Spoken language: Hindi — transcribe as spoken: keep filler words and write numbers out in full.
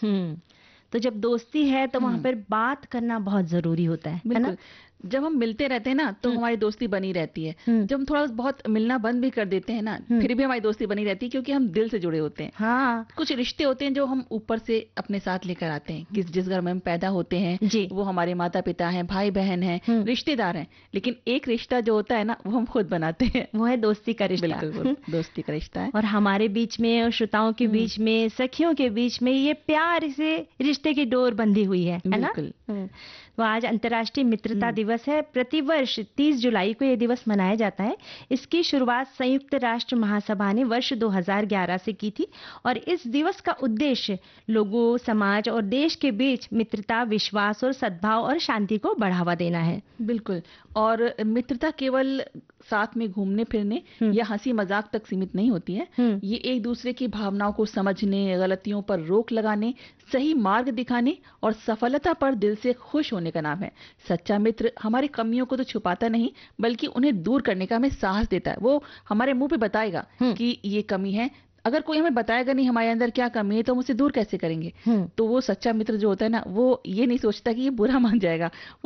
हम्म तो जब दोस्ती है तो वहां हम्म, पर बात करना बहुत जरूरी होता है है ना? बिल्कुल। जब हम मिलते रहते हैं ना तो हम्म हमारी दोस्ती बनी रहती है। हम्म जब हम थोड़ा बहुत मिलना बंद भी कर देते हैं ना, हम्म फिर भी हमारी दोस्ती बनी रहती है, क्योंकि हम दिल से जुड़े होते हैं। हाँ कुछ रिश्ते होते हैं जो हम ऊपर से अपने साथ लेकर आते हैं, किस जिस घर में हम पैदा होते हैं, जी। वो हमारे माता पिता हैं, भाई बहन हैं, हम्म रिश्तेदार हैं। लेकिन एक रिश्ता जो होता है ना, वो हम खुद बनाते हैं। वो है दोस्ती का रिश्ता। बिल्कुल, वो दोस्ती का रिश्ता है। और हमारे बीच में और श्रोताओं के हम्म, बीच में, सखियों के बीच में ये प्यार से रिश्ते की डोर बंधी हुई है है ना? बिल्कुल। हम्म, तो आज अंतर्राष्ट्रीय मित्रता हम्म, दिवस है। प्रतिवर्ष तीस जुलाई को ये दिवस मनाया जाता है। इसकी शुरुआत संयुक्त राष्ट्र महासभा ने वर्ष दो हज़ार ग्यारह से की थी और इस दिवस का उद्देश्य लोगों, समाज और देश के बीच मित्रता, विश्वास और सद्भाव और शांति को बढ़ावा देना है। बिल्कुल। और मित्रता केवल साथ में घूमने फिरने हम्म या हंसी मजाक तक सीमित नहीं होती है। हम्म ये एक दूसरे की भावनाओं को समझने, गलतियों पर रोक लगाने, सही मार्ग दिखाने और सफलता पर दिल से खुश होने का नाम है। सच्चा मित्र हमारी कमियों को तो छुपाता नहीं, बल्कि उन्हें दूर करने का हमें साहस देता है। वो हमारे मुंह पे बताएगा हम्म कि ये कमी है। अगर कोई हमें बताएगा नहीं हमारे अंदर क्या कमी है, तो हम उसे दूर कैसे करेंगे? हम्म तो वो सच्चा मित्र जो होता है ना, वो ये नहीं सोचता कि ये बुरा मान जाएगा।